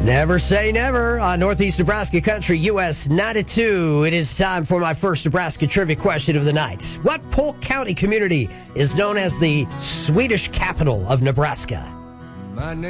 Never say never on Northeast Nebraska Country, US 92. It is time for my first Nebraska trivia question of the night. What Polk County community is known as the Swedish capital of Nebraska?